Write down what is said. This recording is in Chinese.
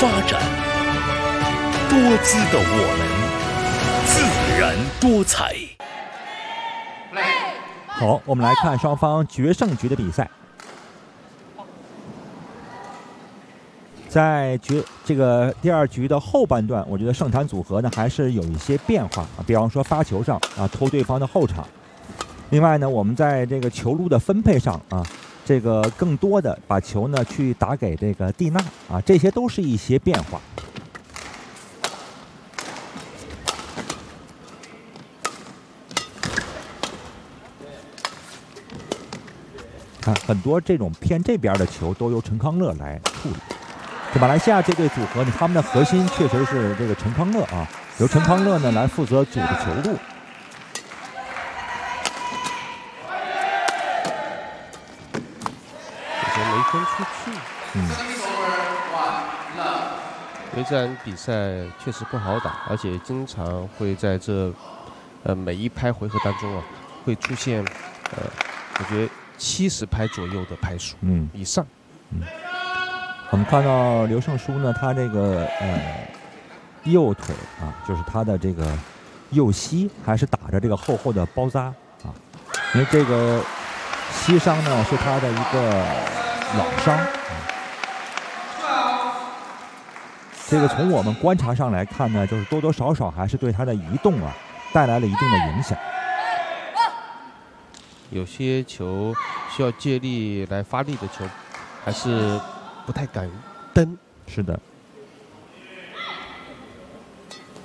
发展，多姿的我们，自然多彩。 好，我们来看双方决胜局的比赛。在这个第二局的后半段，我觉得盛坛组合呢还是有一些变化啊，比方说发球上啊偷对方的后场。另外呢，我们在这个球路的分配上啊，这个更多的把球呢去打给这个蒂娜啊，这些都是一些变化。看很多这种偏这边的球都由陈康乐来处理。这马来西亚这对组合呢，他们的核心确实是这个陈康乐啊，由陈康乐呢来负责组的球路。 这些没分出去。因为这场比赛确实不好打，而且经常会在这每一拍回合当中啊，会出现我觉得70拍左右的拍数，以上。 我们看到刘胜书呢，他这个右腿啊，就是他的这个右膝还是打着这个厚厚的包扎啊，因为这个膝伤呢是他的一个老伤啊。这个从我们观察上来看呢，就是多多少少还是对他的移动啊带来了一定的影响。 有些球需要借力来发力的球，还是不太敢蹬。 是的。